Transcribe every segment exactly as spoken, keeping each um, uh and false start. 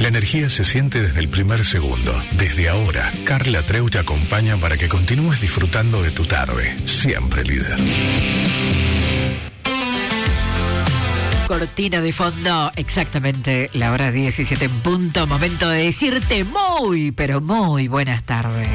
La energía se siente desde el primer segundo. Desde ahora, Carla Treu te acompaña para que continúes disfrutando de tu tarde. Siempre líder. Cortina de fondo, exactamente la hora diecisiete en punto. Momento de decirte muy, pero muy buenas tardes.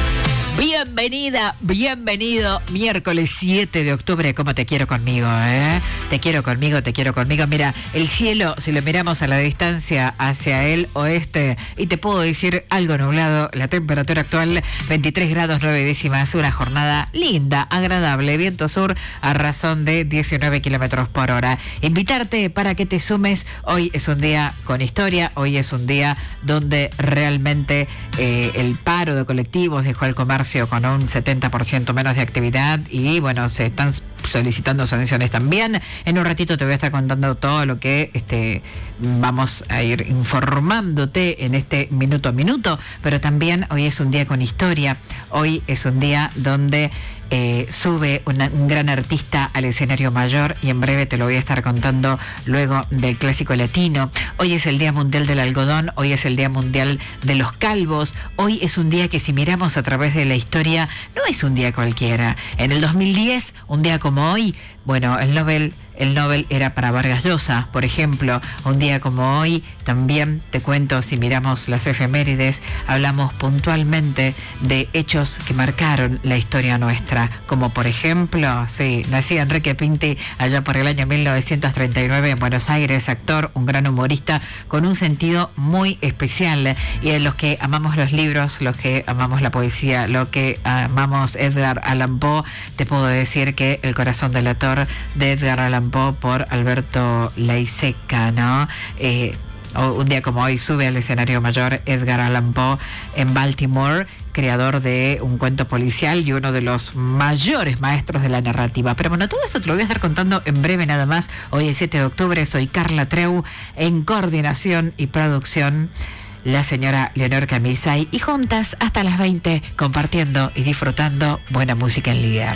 Bienvenida, bienvenido, miércoles siete de octubre. ¿Cómo te quiero conmigo, eh? Te quiero conmigo, te quiero conmigo. Mira, el cielo, si lo miramos a la distancia hacia el oeste, y te puedo decir algo nublado, la temperatura actual veintitrés grados nueve décimas, una jornada linda, agradable, viento sur a razón de diecinueve kilómetros por hora. Invitarte para que te sumes. Hoy es un día con historia, hoy es un día donde realmente eh, el paro de colectivos dejó el comercio con un setenta por ciento menos de actividad y bueno, se están solicitando sanciones también. En un ratito te voy a estar contando todo lo que este vamos a ir informándote en este minuto a minuto, pero también hoy es un día con historia, hoy es un día donde Eh, sube una, un gran artista al escenario mayor y en breve te lo voy a estar contando luego del clásico latino. Hoy es el Día Mundial del Algodón, hoy es el Día Mundial de los Calvos, hoy es un día que si miramos a través de la historia no es un día cualquiera. En el dos mil diez, un día como hoy, bueno, el Nobel El Nobel era para Vargas Llosa, por ejemplo. Un día como hoy, también te cuento, si miramos las efemérides, hablamos puntualmente de hechos que marcaron la historia nuestra, como por ejemplo, sí, nacía Enrique Pinti allá por el año mil novecientos treinta y nueve en Buenos Aires, actor, un gran humorista con un sentido muy especial. Y en los que amamos los libros, los que amamos la poesía, los que amamos Edgar Allan Poe, te puedo decir que El corazón delator de Edgar Allan Poe por Alberto Laiseca, ¿no? Eh, un día como hoy sube al escenario mayor Edgar Allan Poe en Baltimore, creador de un cuento policial y uno de los mayores maestros de la narrativa. Pero bueno, todo esto te lo voy a estar contando en breve nada más. Hoy es siete de octubre, soy Carla Treu, en coordinación y producción la señora Leonor Camisay, y juntas hasta las veinte compartiendo y disfrutando buena música en Líder.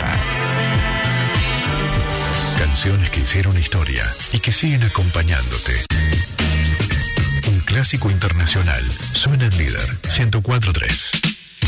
Canciones que hicieron historia y que siguen acompañándote. Un clásico internacional suena en Líder ciento cuatro punto tres.